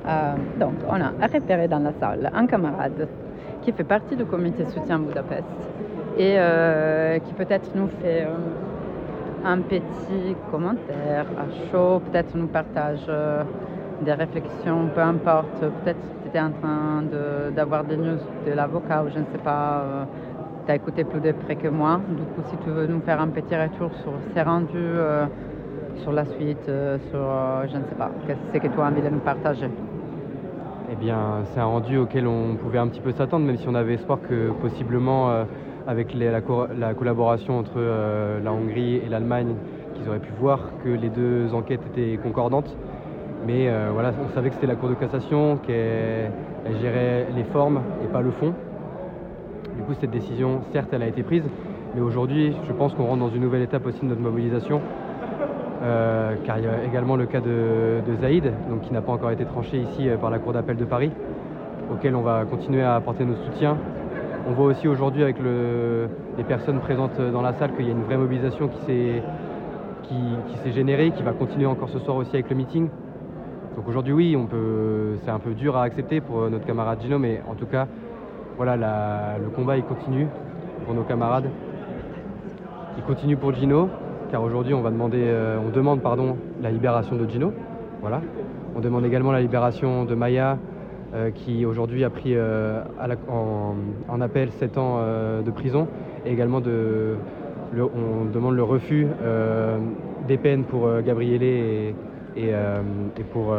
Donc, on a repéré dans la salle un camarade qui fait partie du comité soutien Budapest et qui peut-être nous fait un petit commentaire à chaud, peut-être nous partage des réflexions, peu importe, peut-être tu étais en train d'avoir des news de l'avocat ou je ne sais pas, tu as écouté plus de près que moi, du coup si tu veux nous faire un petit retour sur ces rendus, sur la suite, sur je ne sais pas, qu'est-ce que tu as envie de nous partager? Eh bien, c'est un rendu auquel on pouvait un petit peu s'attendre, même si on avait espoir que possiblement, avec la collaboration entre la Hongrie et l'Allemagne, qu'ils auraient pu voir que les deux enquêtes étaient concordantes. Mais voilà, on savait que c'était la Cour de cassation, qu'elle gérait les formes et pas le fond. Du coup, cette décision, certes, elle a été prise, mais aujourd'hui, je pense qu'on rentre dans une nouvelle étape aussi de notre mobilisation. Car il y a également le cas de Zaïd, donc, qui n'a pas encore été tranché ici par la Cour d'appel de Paris, auquel on va continuer à apporter nos soutiens. On voit aussi aujourd'hui avec les personnes présentes dans la salle qu'il y a une vraie mobilisation qui s'est générée, qui va continuer encore ce soir aussi avec le meeting. Donc aujourd'hui oui, c'est un peu dur à accepter pour notre camarade Gino, mais en tout cas, voilà, le combat il continue pour nos camarades. Il continue pour Gino, car aujourd'hui on demande la libération de Gino. Voilà. On demande également la libération de Maya, qui aujourd'hui a pris en appel 7 ans de prison, et également on demande le refus des peines pour Gabriele et pour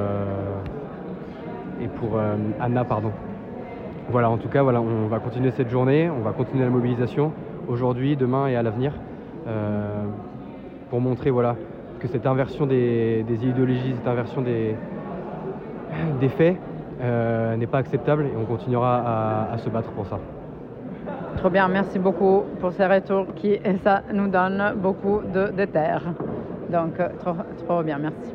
Anna, pardon. Voilà, en tout cas, voilà, on va continuer cette journée, on va continuer la mobilisation aujourd'hui, demain et à l'avenir, pour montrer voilà, que cette inversion des idéologies, cette inversion des faits n'est pas acceptable, et on continuera à se battre pour ça. Trop bien, merci beaucoup pour ces retours ça nous donne beaucoup de terre. Donc, trop bien, merci.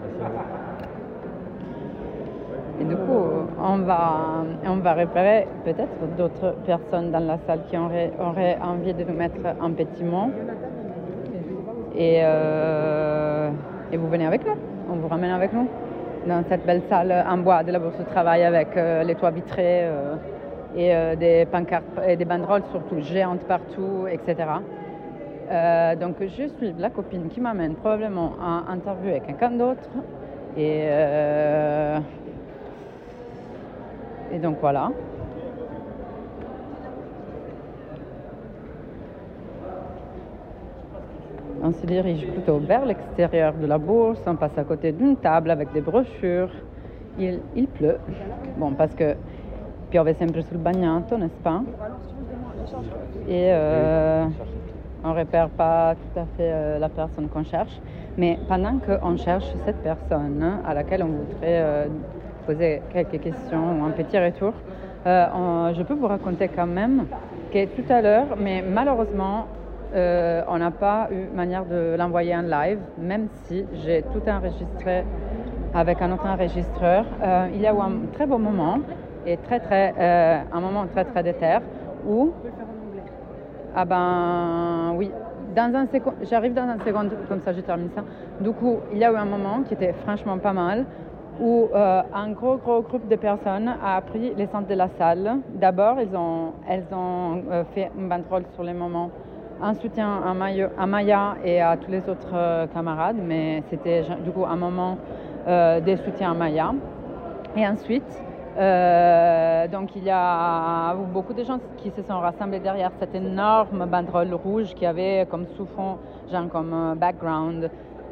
Et du coup, on va repérer peut-être d'autres personnes dans la salle qui auraient envie de nous mettre un petit mot. Et vous venez avec nous, on vous ramène avec nous dans cette belle salle en bois de la Bourse du Travail avec les toits vitrés et des pancartes et des banderoles surtout géantes partout, etc. Donc je suis la copine qui m'amène probablement à interviewer quelqu'un d'autre et donc voilà. On se dirige plutôt vers l'extérieur de la bourse, on passe à côté d'une table avec des brochures. Il pleut, bon parce que piove sempre sul bagnato, n'est-ce pas? Et on ne repère pas tout à fait la personne qu'on cherche. Mais pendant qu'on cherche cette personne à laquelle on voudrait poser quelques questions ou un petit retour, je peux vous raconter quand même que tout à l'heure, mais malheureusement, on n'a pas eu manière de l'envoyer en live, même si j'ai tout enregistré avec un autre enregistreur. Il y a eu un très beau moment et un moment très déter où ah ben oui, j'arrive dans un second, comme ça je termine ça. Du coup, il y a eu un moment qui était franchement pas mal où un gros groupe de personnes a pris les centres de la salle. D'abord, elles ont fait une banderole sur les moments en soutien à Maya et à tous les autres camarades, mais c'était du coup un moment de soutien à Maya. Et ensuite, donc il y a beaucoup de gens qui se sont rassemblés derrière cette énorme banderole rouge qui avait comme sous-fond, genre comme background,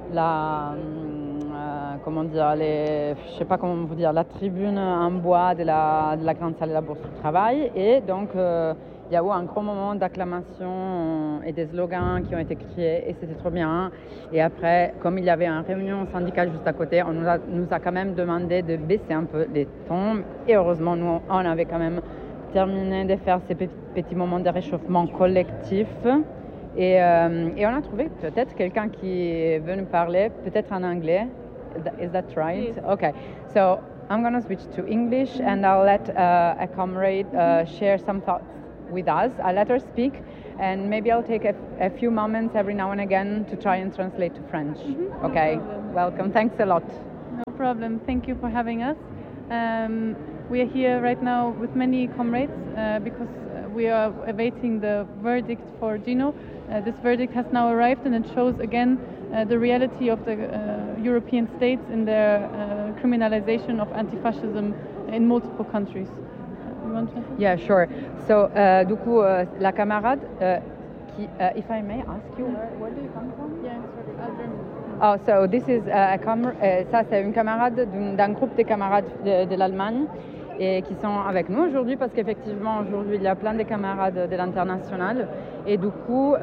comment dire, je sais pas comment vous dire, la tribune en bois de la grande salle de la Bourse du Travail. Et donc il y a eu un gros moment d'acclamation et des slogans qui ont été criés et c'était trop bien. Et après, comme il y avait une réunion syndicale juste à côté, on nous a quand même demandé de baisser un peu les tons. Et heureusement, nous, on avait quand même terminé de faire ces petits moments de réchauffement collectif. Et on a trouvé peut-être quelqu'un qui est venu parler, peut-être en anglais. Is that right? Yes. Okay. So I'm going to switch to English and I'll let a comrade share some thoughts with us. I'll let her speak and maybe I'll take a few moments every now and again to try and translate to French. Mm-hmm. Okay, no welcome. Thanks a lot. No problem. Thank you for having us. We are here right now with many comrades because we are awaiting the verdict for Gino. This verdict has now arrived, and it shows again the reality of the European states in their criminalization of anti-fascism in multiple countries. You want to? Yeah, sure. So, du coup, la camarade qui, if I may ask you, where do you come from? Yeah, sorry, Oh, so this is ça c'est une camarade d'un groupe de camarades de l'Allemagne et qui sont avec nous aujourd'hui parce qu'effectivement aujourd'hui il y a plein de camarades de l'international et du coup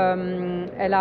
elle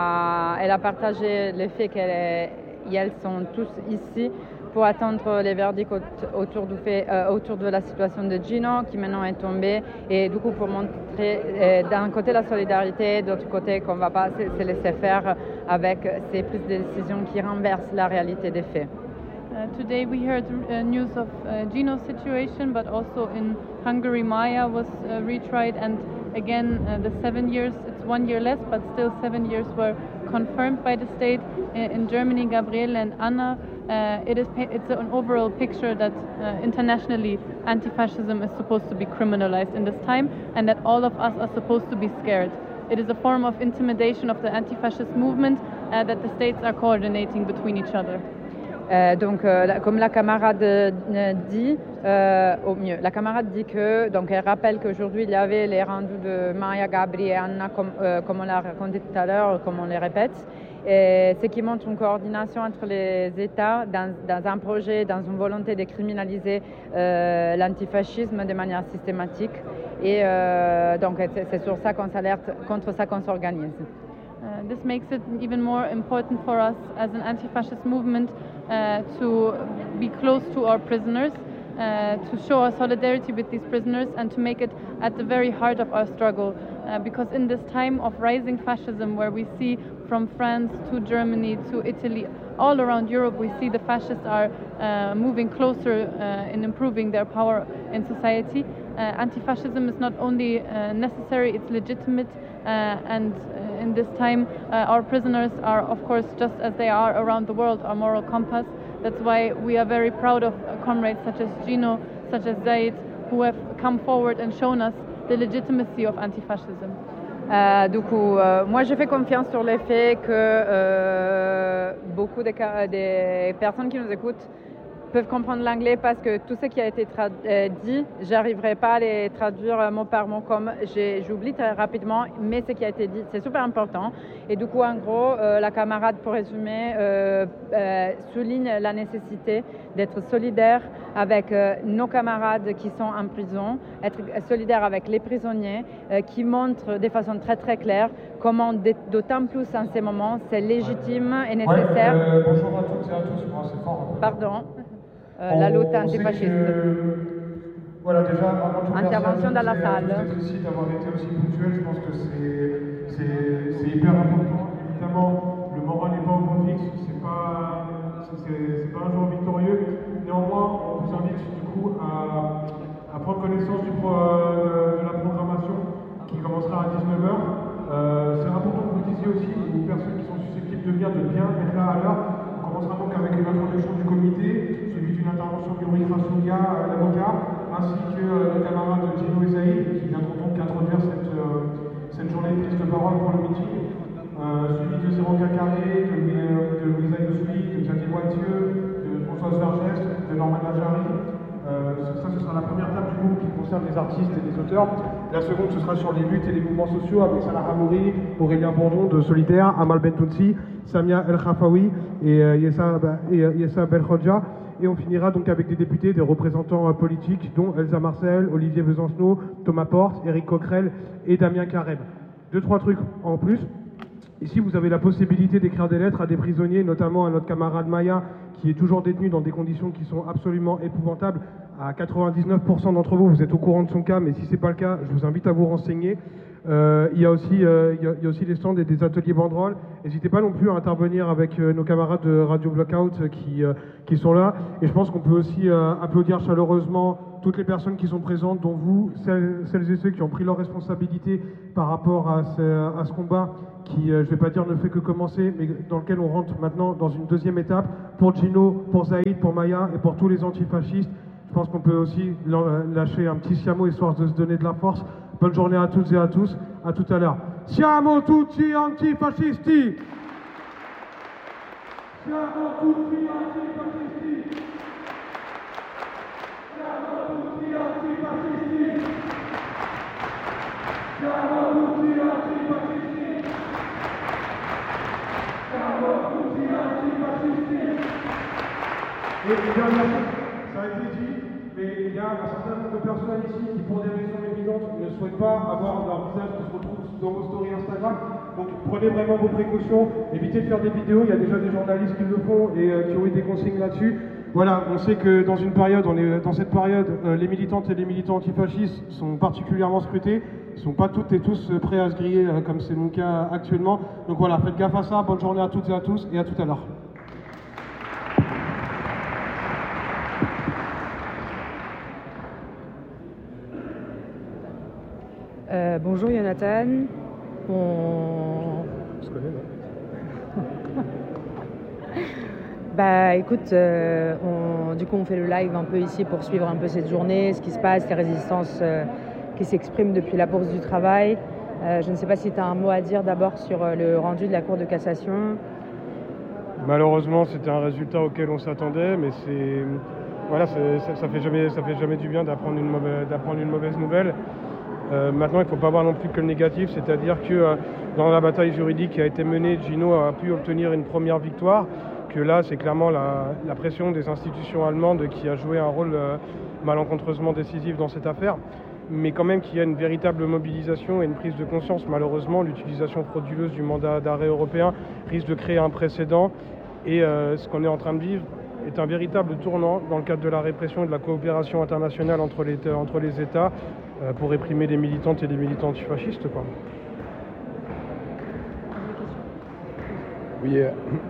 a partagé le fait qu'elles sont tous ici pour attendre les verdicts autour de la situation de Gino qui maintenant est tombée et du coup pour montrer d'un côté la solidarité, d'autre côté qu'on ne va pas se laisser faire avec ces prises de décision qui renversent la réalité des faits. Today we heard news of Gino's situation, but also in Hungary Maya was retried, and again the 7 years, it's 1 year less, but still 7 years were confirmed by the state. In Germany, Gabriele and Anna, it's an overall picture that internationally anti-fascism is supposed to be criminalized in this time, and that all of us are supposed to be scared. It is a form of intimidation of the anti-fascist movement that the states are coordinating between each other. Donc, comme la camarade dit, au mieux, la camarade dit que, donc elle rappelle qu'aujourd'hui il y avait les rendus de Maya, Gabri et Anna, comme on l'a raconté tout à l'heure, comme on les répète, et ce qui montre une coordination entre les États dans un projet, dans une volonté de criminaliser l'antifascisme de manière systématique. Et donc c'est sur ça qu'on s'alerte, contre ça qu'on s'organise. This makes it even more important for us as an anti-fascist movement to be close to our prisoners, to show our solidarity with these prisoners and to make it at the very heart of our struggle. Because in this time of rising fascism, where we see from France to Germany to Italy, all around Europe, we see the fascists are moving closer in improving their power in society. Anti-fascism is not only necessary, it's legitimate, and in this time our prisoners are, of course, just as they are around the world, our moral compass. That's why we are very proud of comrades such as Gino, such as Zaid, who have come forward and shown us the legitimacy of anti-fascism. Du coup, moi je fais confiance sur le fait que beaucoup des personnes qui nous écoutent peuvent comprendre l'anglais parce que tout ce qui a été dit, j'arriverai pas à les traduire mot par mot comme j'oublie très rapidement, mais ce qui a été dit, c'est super important. Et du coup, en gros, la camarade, pour résumer, souligne la nécessité d'être solidaire avec nos camarades qui sont en prison, être solidaire avec les prisonniers, qui montrent de façon très très claire comment, d'autant plus en ces moments, c'est légitime et nécessaire. Ouais, bonjour à toutes et à tous, moi c'est fort. Pardon. La lutte antifasciste. Voilà, déjà, avant tout, intervention dans la salle. D'être ici, d'avoir été aussi ponctuel, je pense que c'est hyper important. Évidemment, le moral n'est pas au point fixe, c'est pas un jour victorieux. Néanmoins, on vous invite du coup à prendre connaissance de la programmation qui commencera à 19h. C'est important que vous disiez aussi aux personnes qui sont susceptibles de venir de bien être là à l'heure. On commencera donc avec une introduction du comité, suivi d'une intervention d'Ulrich Rassouria, l'avocat, ainsi que le camarade Gino et Zaïd, qui viendront donc introduire cette journée de prise de parole pour le meeting, suivi de Séroca Carré, de Louisa Youssoui, de Xavier Boitieux, de Françoise Vergès, de Norman Najari. Ça, ce sera la première table du groupe qui concerne les artistes et les auteurs. La seconde, ce sera sur les luttes et les mouvements sociaux avec Salah Hamouri, Aurélien Bourdon de Solitaire, Amal Bentounsi, Samia El Khafaoui et Yessa Belkhodja. Et on finira donc avec des députés, des représentants politiques, dont Elsa Marcel, Olivier Besancenot, Thomas Porte, Éric Coquerel et Damien Carême. 2-3 trucs en plus. Ici, vous avez la possibilité d'écrire des lettres à des prisonniers, notamment à notre camarade Maya, qui est toujours détenu dans des conditions qui sont absolument épouvantables. À 99% d'entre vous, vous êtes au courant de son cas, mais si ce n'est pas le cas, je vous invite à vous renseigner. Il y a aussi des stands et des ateliers banderoles. N'hésitez pas non plus à intervenir avec nos camarades de Radio Blockout qui sont là. Et je pense qu'on peut aussi applaudir chaleureusement toutes les personnes qui sont présentes, dont vous, celles et ceux qui ont pris leurs responsabilités par rapport à ce combat qui, je ne vais pas dire ne fait que commencer, mais dans lequel on rentre maintenant dans une deuxième étape, pour Gino, pour Zaïd, pour Maya et pour tous les antifascistes. Je pense qu'on peut aussi lâcher un petit siamo histoire de se donner de la force. Bonne journée à toutes et à tous, à tout à l'heure. Siamo tutti antifascisti! Siamo tutti antifascisti! Siamo tutti antifascisti! Siamo tutti antifascisti! Siamo tutti antifascisti! Et dernière chose, ça a été dit, mais il y a un certain nombre de personnes ici qui, pour des raisons évidentes, ne souhaitent pas avoir leur visage qui se retrouve dans vos stories Instagram. Donc prenez vraiment vos précautions, évitez de faire des vidéos, il y a déjà des journalistes qui le font et qui ont eu des consignes là-dessus. Voilà, on sait que dans cette période, les militantes et les militants antifascistes sont particulièrement scrutés. Ils ne sont pas toutes et tous prêts à se griller comme c'est mon cas actuellement. Donc voilà, faites gaffe à ça, bonne journée à toutes et à tous et à tout à l'heure. Bonjour Jonathan. Je connais, non? Bah écoute, du coup on fait le live un peu ici pour suivre un peu cette journée, ce qui se passe, les résistances qui s'expriment depuis la Bourse du Travail. Je ne sais pas si tu as un mot à dire d'abord sur le rendu de la Cour de cassation. Malheureusement, c'était un résultat auquel on s'attendait, mais ça fait jamais du bien d'apprendre une mauvaise nouvelle. Maintenant, il ne faut pas voir non plus que le négatif, c'est-à-dire que dans la bataille juridique qui a été menée, Gino a pu obtenir une première victoire, que là, c'est clairement la pression des institutions allemandes qui a joué un rôle malencontreusement décisif dans cette affaire, mais quand même qu'il y a une véritable mobilisation et une prise de conscience. Malheureusement, l'utilisation frauduleuse du mandat d'arrêt européen risque de créer un précédent, et ce qu'on est en train de vivre est un véritable tournant dans le cadre de la répression et de la coopération internationale entre les États pour réprimer les militantes et les militants antifascistes, quoi. Oui,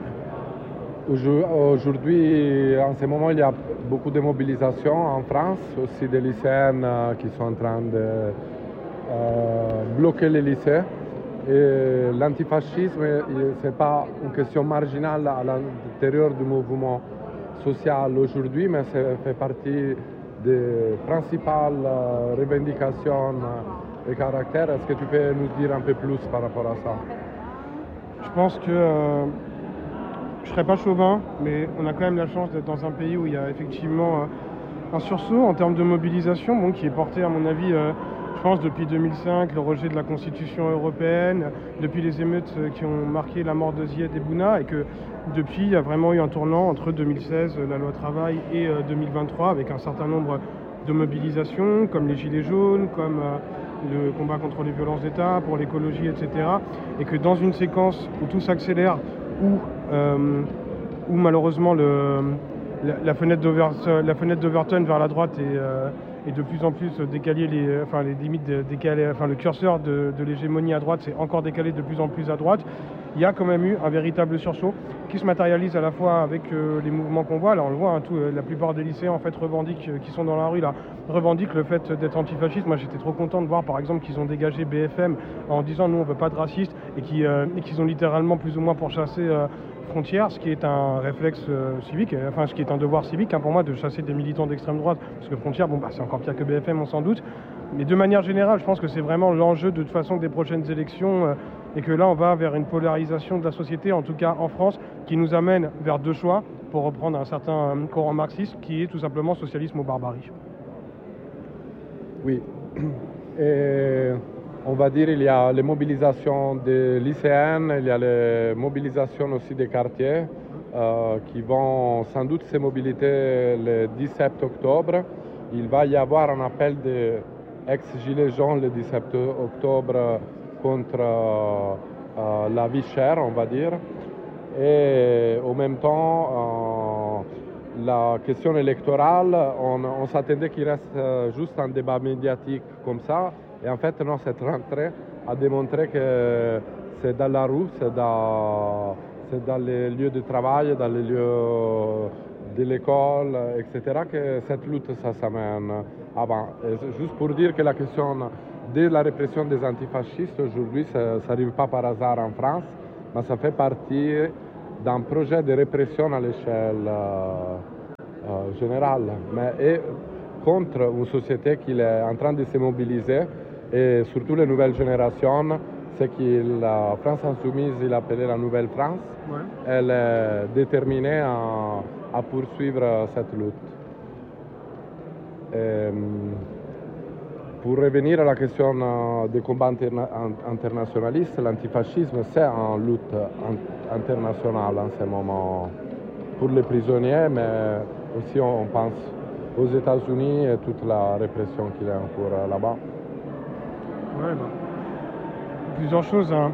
aujourd'hui, en ce moment, il y a beaucoup de mobilisations en France, aussi des lycéennes qui sont en train de bloquer les lycées. Et l'antifascisme, ce n'est pas une question marginale à l'intérieur du mouvement social aujourd'hui, mais ça fait partie des principales revendications et caractères. Est-ce que tu peux nous dire un peu plus par rapport à ça? Je pense que je ne serais pas chauvin, mais on a quand même la chance d'être dans un pays où il y a effectivement un sursaut en termes de mobilisation, qui est porté à mon avis, je pense depuis 2005, le rejet de la Constitution européenne, depuis les émeutes qui ont marqué la mort de Zied et Bouna, et que depuis il y a vraiment eu un tournant entre 2016, la loi travail, et 2023, avec un certain nombre de mobilisations, comme les Gilets jaunes, comme le combat contre les violences d'État, pour l'écologie, etc. Et que dans une séquence où tout s'accélère, où malheureusement la fenêtre d'Overton vers la droite est de plus en plus décalée, les limites décalées, le curseur de l'hégémonie à droite s'est encore décalé de plus en plus à droite. Il y a quand même eu un véritable sursaut qui se matérialise à la fois avec les mouvements qu'on voit. Là, on le voit, la plupart des lycéens en fait qui sont dans la rue là, revendiquent le fait d'être antifasciste. Moi, j'étais trop content de voir par exemple qu'ils ont dégagé BFM en disant nous on veut pas de racistes et qu'ils ont littéralement plus ou moins pourchassé Frontières, ce qui est un réflexe civique, ce qui est un devoir civique pour moi de chasser des militants d'extrême droite, parce que Frontières, c'est encore pire que BFM, on s'en doute. Mais de manière générale, je pense que c'est vraiment l'enjeu de toute façon des prochaines élections et que là on va vers une polarisation de la société, en tout cas en France, qui nous amène vers deux choix, pour reprendre un certain courant marxiste, qui est tout simplement socialisme ou barbarie. Oui. Et on va dire il y a les mobilisations des lycéennes, il y a les mobilisations aussi des quartiers qui vont sans doute se mobiliser le 17 octobre. Il va y avoir un appel des ex-gilets jaunes le 17 octobre contre la vie chère, on va dire. Et en même temps, la question électorale, on s'attendait qu'il reste juste un débat médiatique comme ça. Et en fait, non, cette rentrée a démontré que c'est dans la rue, c'est dans les lieux de travail, dans les lieux de l'école, etc., que cette lutte, ça s'amène avant. Et juste pour dire que la question de la répression des antifascistes, aujourd'hui, ça n'arrive pas par hasard en France, mais ça fait partie d'un projet de répression à l'échelle générale, mais et contre une société qui est en train de se mobiliser, et surtout les nouvelles générations, ce que la France insoumise il appelait la Nouvelle France. Ouais. Elle est déterminée à poursuivre cette lutte. Et, pour revenir à la question des combats internationalistes, l'antifascisme c'est une lutte internationale en ce moment pour les prisonniers, mais aussi on pense aux États-Unis et toute la répression qu'il y a en cours là-bas. Ouais, plusieurs choses. Hein.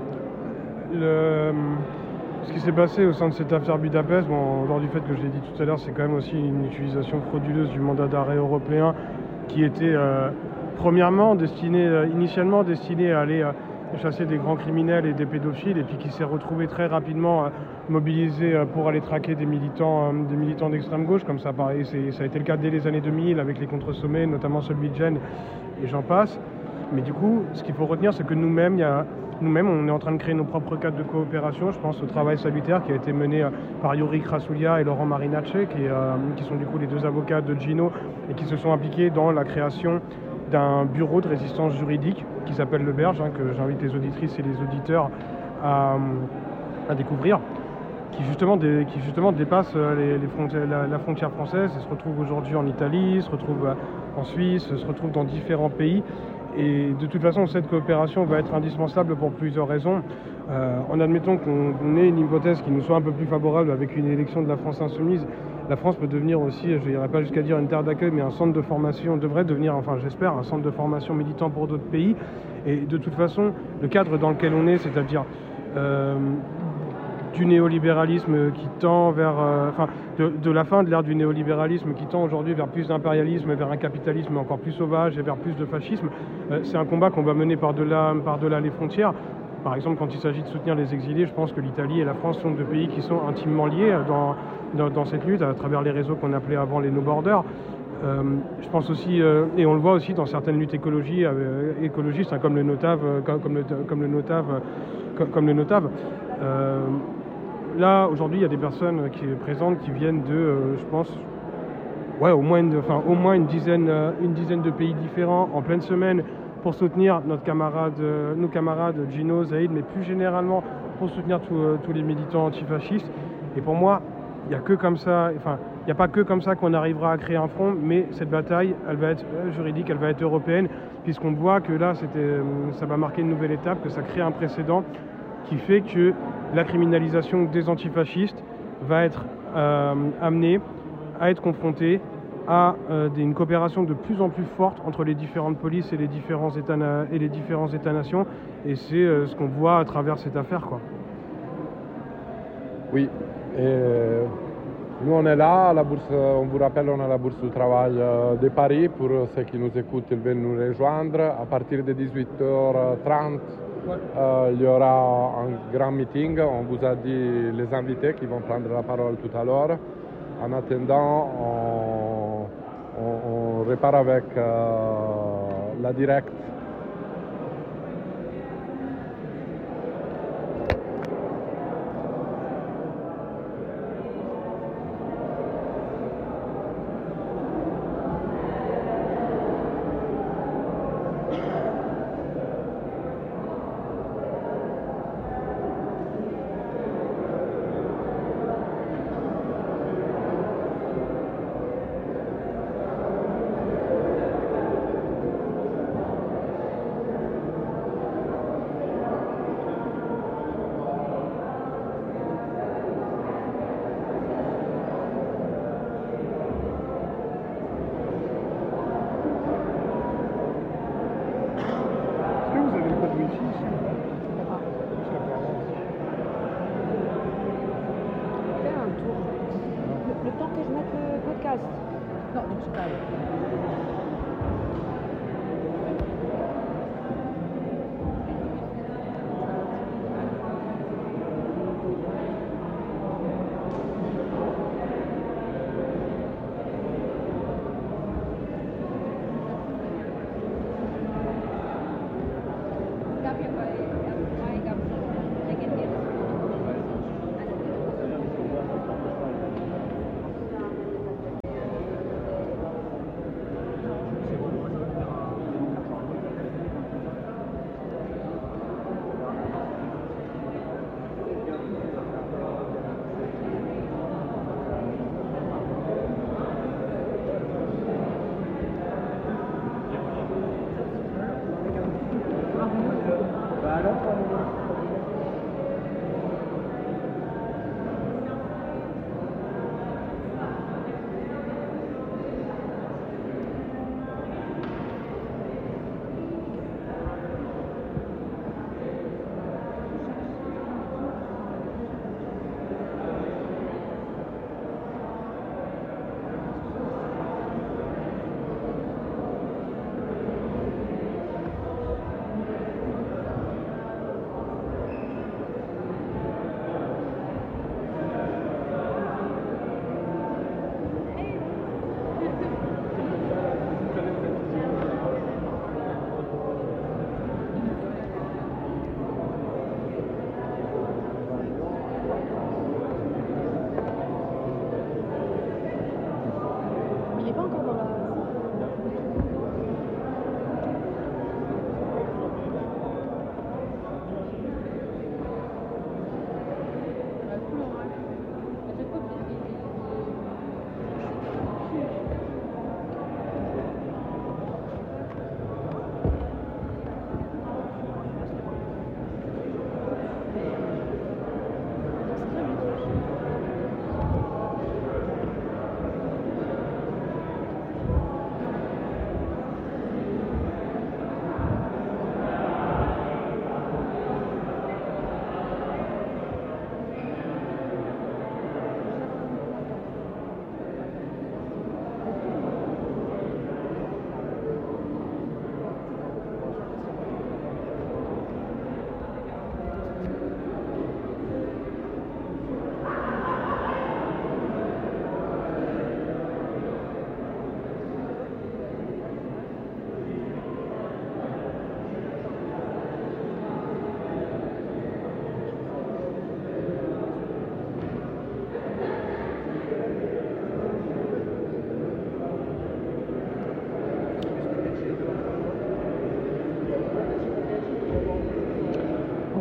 Ce qui s'est passé au sein de cette affaire Budapest, bon, lors du fait que je l'ai dit tout à l'heure, c'est quand même aussi une utilisation frauduleuse du mandat d'arrêt européen qui était initialement destiné à aller chasser des grands criminels et des pédophiles, et puis qui s'est retrouvé très rapidement mobilisé pour aller traquer des militants d'extrême gauche, comme ça a été le cas dès les années 2000 avec les contre-sommets, notamment celui de Gênes, et j'en passe. Mais du coup, ce qu'il faut retenir, c'est que nous-mêmes, on est en train de créer nos propres cadres de coopération. Je pense au travail salutaire qui a été mené par Yuri Krasoulia et Laurent Marinacci, qui sont du coup les deux avocats de Gino, et qui se sont impliqués dans la création d'un bureau de résistance juridique qui s'appelle Le Berge, que j'invite les auditrices et les auditeurs à découvrir, qui justement dépasse la frontière française et se retrouve aujourd'hui en Italie, se retrouve en Suisse, se retrouve dans différents pays. Et de toute façon, cette coopération va être indispensable pour plusieurs raisons. En admettant qu'on ait une hypothèse qui nous soit un peu plus favorable avec une élection de la France insoumise, la France peut devenir aussi, je n'irai pas jusqu'à dire une terre d'accueil, mais un centre de formation, devrait devenir, enfin j'espère, un centre de formation militant pour d'autres pays. Et de toute façon, le cadre dans lequel on est, c'est-à-dire du néolibéralisme qui tend vers... de la fin de l'ère du néolibéralisme qui tend aujourd'hui vers plus d'impérialisme, vers un capitalisme encore plus sauvage et vers plus de fascisme, c'est un combat qu'on va mener par-delà les frontières. Par exemple, quand il s'agit de soutenir les exilés, je pense que l'Italie et la France sont deux pays qui sont intimement liés dans cette lutte, à travers les réseaux qu'on appelait avant les No Borders. Je pense aussi, et on le voit aussi dans certaines luttes écologistes, comme le NOTAV, comme le NOTAV. Là, aujourd'hui, il y a des personnes qui sont présentes qui viennent de, je pense, au moins une dizaine de pays différents en pleine semaine pour soutenir nos camarades Gino, Zaïd, mais plus généralement pour soutenir tous les militants antifascistes. Et pour moi, il n'y a pas que comme ça qu'on arrivera à créer un front, mais cette bataille, elle va être juridique, elle va être européenne, puisqu'on voit que là, ça va marquer une nouvelle étape, que ça crée un précédent qui fait que la criminalisation des antifascistes va être amenée à être confrontée à une coopération de plus en plus forte entre les différentes polices et les différents États-nations. Et c'est ce qu'on voit à travers cette affaire, quoi. Oui. Et nous, on est là, à la bourse, on vous rappelle, on est à la Bourse du Travail de Paris. Pour ceux qui nous écoutent, ils viennent nous rejoindre. À partir de 18h30, il y aura un grand meeting. On vous a dit les invités qui vont prendre la parole tout à l'heure. En attendant, on repart avec la directe.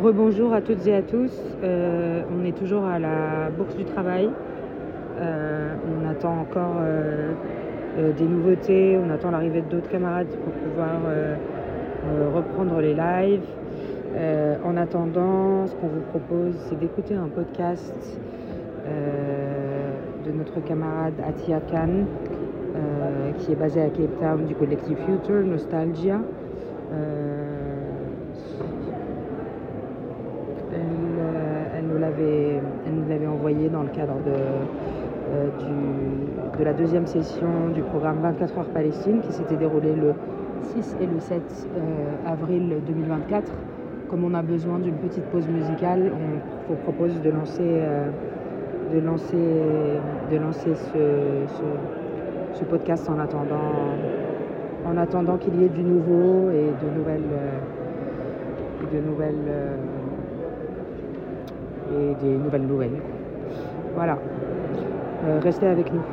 Rebonjour à toutes et à tous. On est toujours à la Bourse du Travail. On attend encore des nouveautés, on attend l'arrivée d'autres camarades pour pouvoir reprendre les lives. En attendant, ce qu'on vous propose, c'est d'écouter un podcast de notre camarade Atia Khan, qui est basé à Cape Town du collectif Future Nostalgia. Elle nous l'avait envoyé dans le cadre de la deuxième session du programme 24 heures Palestine qui s'était déroulé le 6 et le 7 avril 2024. Comme on a besoin d'une petite pause musicale, on vous propose de lancer ce podcast en attendant qu'il y ait du nouveau et de nouvelles nouvelles. Voilà. Restez avec nous.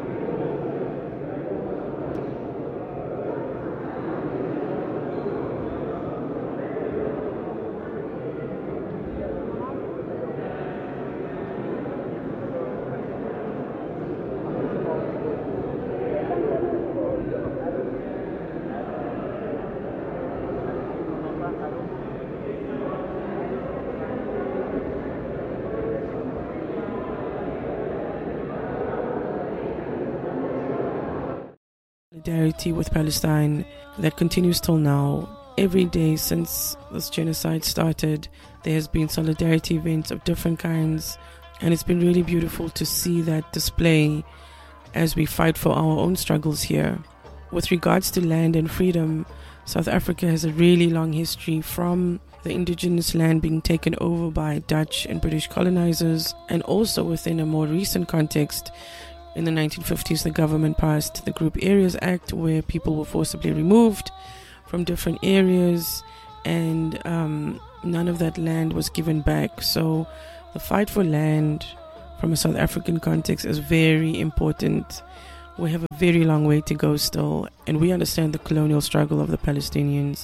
Solidarity with Palestine that continues till now. Every day since this genocide started, there has been solidarity events of different kinds, and it's been really beautiful to see that display as we fight for our own struggles here. With regards to land and freedom, South Africa has a really long history from the indigenous land being taken over by Dutch and British colonizers, and also within a more recent context. In the 1950s, the government passed the Group Areas Act, where people were forcibly removed from different areas, and none of that land was given back. So the fight for land from a South African context is very important. We have a very long way to go still, and we understand the colonial struggle of the Palestinians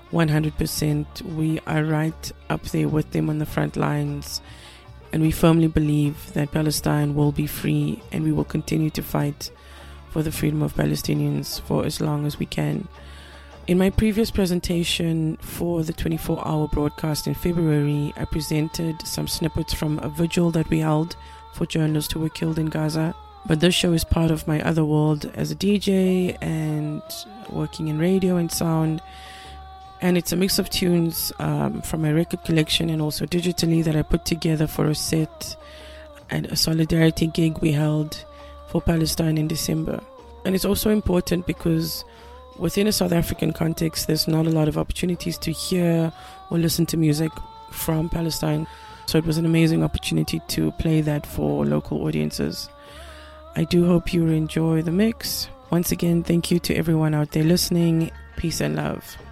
100%. We are right up there with them on the front lines. And we firmly believe that Palestine will be free, and we will continue to fight for the freedom of Palestinians for as long as we can. In my previous presentation for the 24-hour broadcast in February, I presented some snippets from a vigil that we held for journalists who were killed in Gaza. But this show is part of my other world as a DJ and working in radio and sound. And it's a mix of tunes from my record collection and also digitally that I put together for a set and a solidarity gig we held for Palestine in December. And it's also important because within a South African context, there's not a lot of opportunities to hear or listen to music from Palestine. So it was an amazing opportunity to play that for local audiences. I do hope you enjoy the mix. Once again, thank you to everyone out there listening. Peace and love.